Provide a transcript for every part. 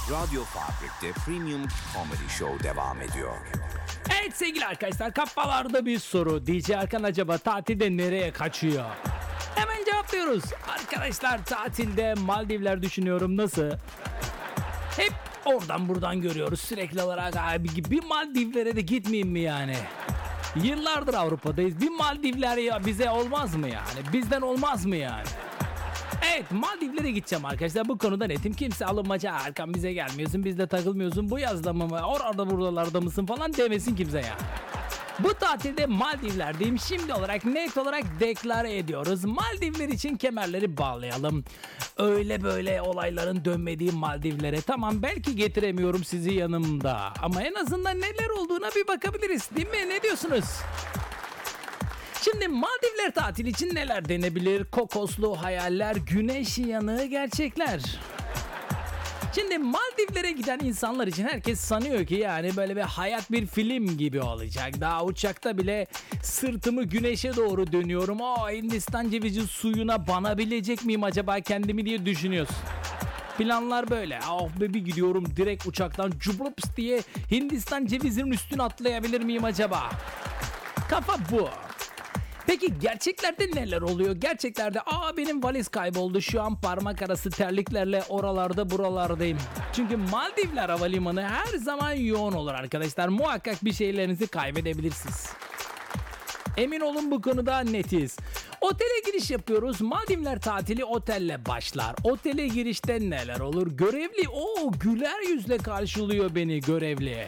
Radyo Fabrik'te Premium Comedy Show devam ediyor. Evet sevgili arkadaşlar, kafalarda bir soru. DJ Erkan acaba tatilde nereye kaçıyor? Hemen cevaplıyoruz. Arkadaşlar, tatilde Maldivler düşünüyorum. Nasıl? Hep oradan buradan görüyoruz sürekli olarak. Abi bir Maldivlere de gitmeyeyim mi yani? Yıllardır Avrupa'dayız. Bir Maldivler ya bize olmaz mı yani? Bizden olmaz mı yani? Evet, Maldivlere gideceğim arkadaşlar. Bu konuda netim. Kimse alınmaca, Erkan bize gelmiyorsun, bizde takılmıyorsun, bu yazda mı, orada buralarda mısın falan demesin kimse ya. Bu tatilde Maldivler'deyim. Şimdi olarak net olarak deklare ediyoruz. Maldivler için kemerleri bağlayalım. Öyle böyle olayların dönmediği Maldivlere. Tamam, belki getiremiyorum sizi yanımda, ama en azından neler olduğuna bir bakabiliriz, değil mi? Ne diyorsunuz? Şimdi Maldivler tatili için neler denebilir? Kokoslu hayaller, güneş yanığı gerçekler. Şimdi Maldivlere giden insanlar için herkes sanıyor ki yani böyle bir hayat bir film gibi olacak. Daha uçakta bile sırtımı güneşe doğru dönüyorum. Hindistan cevizi suyuna banabilecek miyim acaba kendimi diye düşünüyorsun. Planlar böyle. Bir gidiyorum direkt uçaktan cublups diye Hindistan cevizinin üstüne atlayabilir miyim acaba? Kafa bu. Peki gerçeklerde neler oluyor? Gerçeklerde benim valiz kayboldu. Şu an parmak arası terliklerle oralarda buralardayım. Çünkü Maldivler Havalimanı her zaman yoğun olur arkadaşlar. Muhakkak bir şeylerinizi kaybedebilirsiniz. Emin olun bu konuda netiz. Otele giriş yapıyoruz. Maldivler tatili otelle başlar. Otele girişte neler olur? Görevli güler yüzle karşılıyor beni görevli.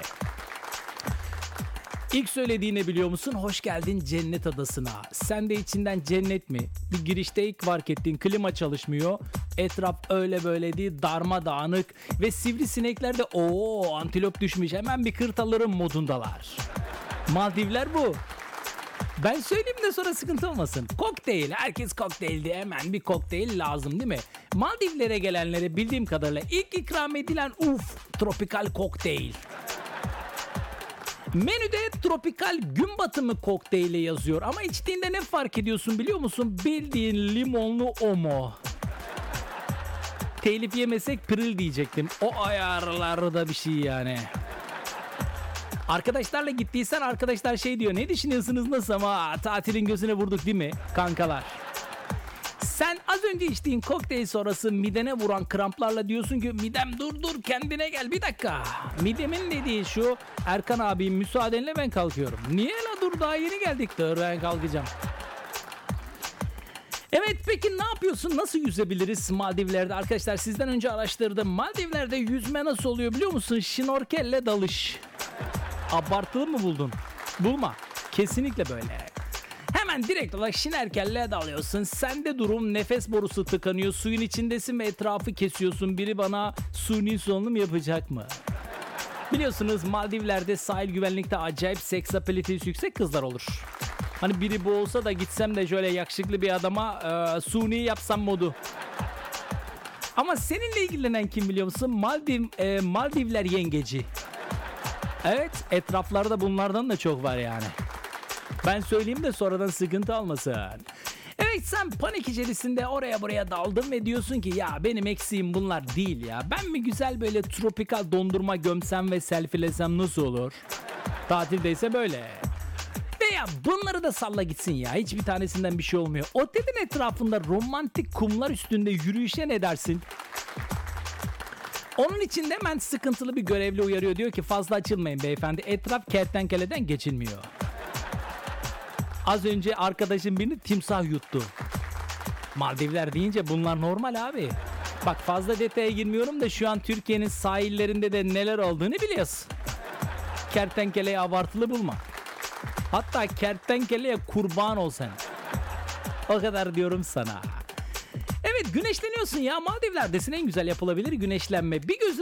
İlk söylediğini biliyor musun? Hoş geldin cennet adasına. Sen de içinden cennet mi? Bir girişte ilk fark ettiğin klima çalışmıyor. Etraf öyle böyle değil, darmadağınık ve sivrisinekler de antilop düşmüş, hemen bir kırt alırım modundalar. Maldivler bu. Ben söyleyeyim de sonra sıkıntı olmasın. Kokteyl, herkes kokteyldi, hemen bir kokteyl lazım değil mi? Maldivlere gelenlere bildiğim kadarıyla ilk ikram edilen tropikal kokteyl. Menüde tropikal gün batımı kokteyli yazıyor ama içtiğinde ne fark ediyorsun biliyor musun? Bildiğin limonlu omo. Telif yemesek pırıl diyecektim. O ayarlarda bir şey yani. Arkadaşlarla gittiysen arkadaşlar şey diyor, ne düşünüyorsunuz nasıl, ama tatilin gözüne vurduk değil mi kankalar? Sen az önce içtiğin kokteyl sonrası midene vuran kramplarla diyorsun ki midem dur kendine gel bir dakika. Midemin dediği şu: Erkan abi müsaadenle ben kalkıyorum. Niye la, dur daha yeni geldik. Dur ben kalkacağım. Evet, peki ne yapıyorsun? Nasıl yüzebiliriz Maldivler'de? Arkadaşlar sizden önce araştırdım. Maldivler'de yüzme nasıl oluyor biliyor musun? Şnorkelle dalış. Abartılı mı buldun? Bulma. Kesinlikle böyle. Hemen direkt olarak şnorkelle dalıyorsun. Sende durum nefes borusu tıkanıyor. Suyun içindesin ve etrafı kesiyorsun. Biri bana suni solunum yapacak mı? Biliyorsunuz Maldivler'de sahil güvenlikte acayip seks apelitesi yüksek kızlar olur. Hani biri bu olsa da gitsem de şöyle yakışıklı bir adama suni yapsam modu. Ama seninle ilgilenen kim biliyor musun? Maldivler yengeci. Evet, etraflarda bunlardan da çok var yani. Ben söyleyeyim de sonradan sıkıntı almasın. Evet, sen panik içerisinde oraya buraya daldın ve diyorsun ki ya benim eksiğim bunlar değil ya. Ben mi güzel böyle tropikal dondurma gömsem ve selfielesem nasıl olur? Tatildeyse böyle. Veya bunları da salla gitsin ya, hiçbir tanesinden bir şey olmuyor. Otelin etrafında romantik kumlar üstünde yürüyüşe ne dersin? Onun için de hemen sıkıntılı bir görevli uyarıyor. Diyor ki fazla açılmayın beyefendi, etraf kertenkeleden geçilmiyor. Az önce arkadaşım birini timsah yuttu. Maldivler deyince bunlar normal abi. Bak, fazla detaya girmiyorum da şu an Türkiye'nin sahillerinde de neler olduğunu biliyorsun. Kertenkeleyi abartılı bulma. Hatta kertenkeleye kurban ol sen. O kadar diyorum sana. Evet, güneşleniyorsun ya, Maldivler'desin, en güzel yapılabilir güneşlenme. Bir gözün